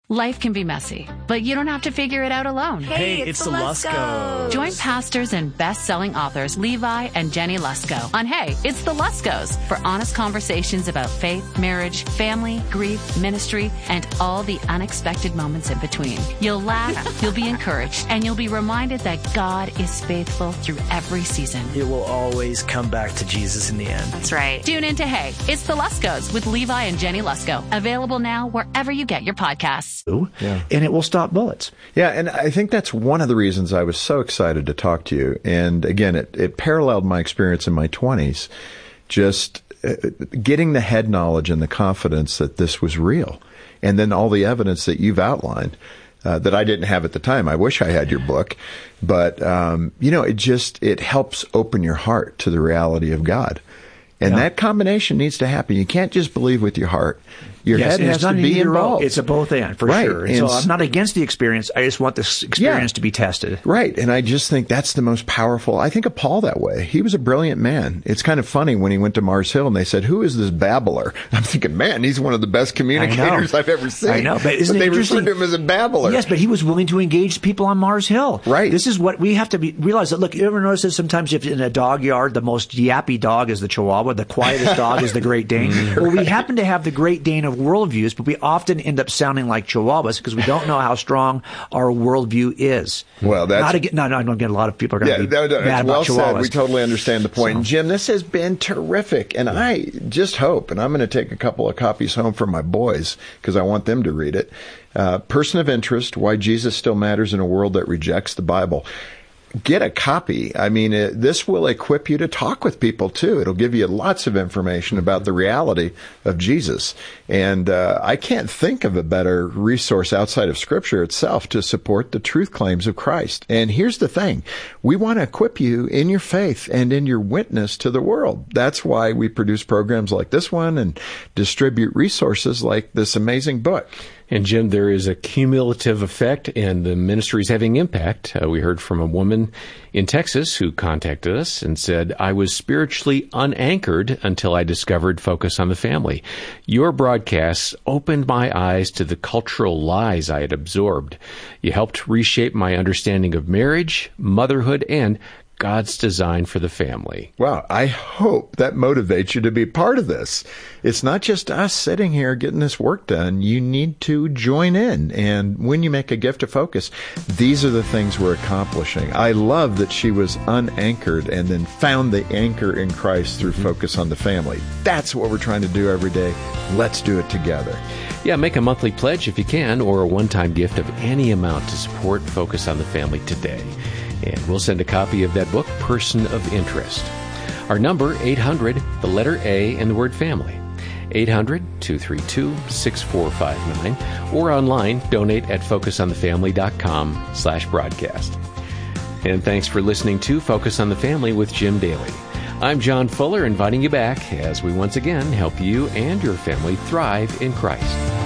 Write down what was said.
Life can be messy, but you don't have to figure it out alone. Hey, it's the Luskos. Join pastors and best-selling authors Levi and Jenny Lusko on Hey, It's the Luskos for honest conversations about faith, marriage, family, grief, ministry, and all the unexpected moments in between. You'll laugh, you'll be encouraged, and you'll be reminded that God is faithful through every season. It will always come back to Jesus in the end. That's right. Tune in to Hey, It's the Luskos with Levi and Jenny Lusko. Available now wherever you get your podcasts. Yeah. And it will stop bullets. Yeah, and I think that's one of the reasons I was so excited to talk to you. And again, it paralleled my experience in my 20s, just getting the head knowledge and the confidence that this was real. And then all the evidence that you've outlined that I didn't have at the time. I wish I had your book. But, it helps open your heart to the reality of God. And that combination needs to happen. You can't just believe with your heart. Your head has to be involved. It's a both and, for sure. And so I'm not against the experience. I just want this experience to be tested. Right. And I just think that's the most powerful. I think of Paul that way. He was a brilliant man. It's kind of funny when he went to Mars Hill and they said, "Who is this babbler?" I'm thinking, man, he's one of the best communicators I've ever seen. I know. But isn't they it interesting? referred to him as a babbler. Yes, but he was willing to engage people on Mars Hill. Right. This is what we have to realize. That, look, you ever notice that sometimes if in a dog yard, the most yappy dog is the Chihuahua, the quietest dog is the Great Dane? Well, we happen to have the Great Dane of worldviews, but we often end up sounding like Chihuahuas because we don't know how strong our worldview is. Well, that's... I don't get a lot of people are going to be bad about well Chihuahuas. Said. We totally understand the point. And Jim, this has been terrific. And I just hope, and I'm going to take a couple of copies home for my boys because I want them to read it. Person of Interest, Why Jesus Still Matters in a World That Rejects the Bible. Get a copy. I mean, this will equip you to talk with people, too. It'll give you lots of information about the reality of Jesus. And I can't think of a better resource outside of Scripture itself to support the truth claims of Christ. And here's the thing. We want to equip you in your faith and in your witness to the world. That's why we produce programs like this one and distribute resources like this amazing book. And Jim, there is a cumulative effect, and the ministry is having impact. We heard from a woman in Texas who contacted us and said, "I was spiritually unanchored until I discovered Focus on the Family. Your broadcasts opened my eyes to the cultural lies I had absorbed. You helped reshape my understanding of marriage, motherhood, and God's design for the family." Wow, I hope that motivates you to be part of this. It's not just us sitting here getting this work done. You need to join in. And when you make a gift to Focus, these are the things we're accomplishing. I love that she was unanchored and then found the anchor in Christ through Focus on the Family. That's what we're trying to do every day. Let's do it together. Yeah, make a monthly pledge if you can, or a one-time gift of any amount to support Focus on the Family today. And we'll send a copy of that book, Person of Interest. Our number, 800, the letter A, and the word family. 800-232-6459. Or online, donate at focusonthefamily.com/broadcast. And thanks for listening to Focus on the Family with Jim Daly. I'm John Fuller, inviting you back as we once again help you and your family thrive in Christ.